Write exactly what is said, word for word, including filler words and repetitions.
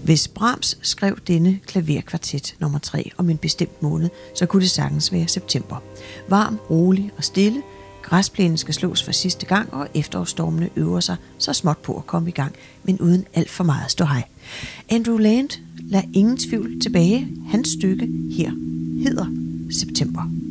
Hvis Brahms skrev denne klaverkvartet nummer tre om en bestemt måned, så kunne det sagtens være september. Varm, rolig og stille. Græsplænen skal slås for sidste gang, og efterårsstormene øver sig så småt på at komme i gang, men uden alt for meget ståhej. Andrew Land lader ingen tvivl tilbage. Hans stykke her hedder September.